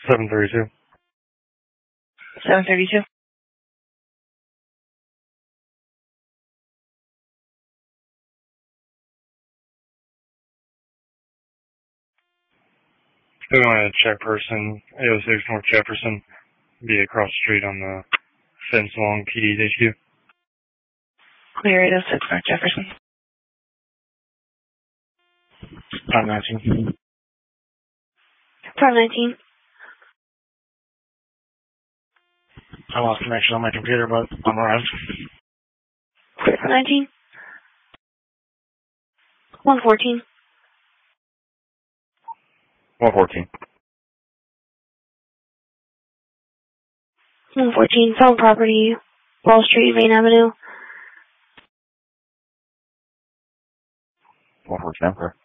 732. 732. Going on a Jefferson, 806 North Jefferson. Be across the street on the fence along PD's HQ. Clear 806 North Jefferson. 519. 519. I lost connection on my computer, but I'm around. Clear 519. 114. 114. 114. Found property. Wall Street, Main Avenue. 114, okay.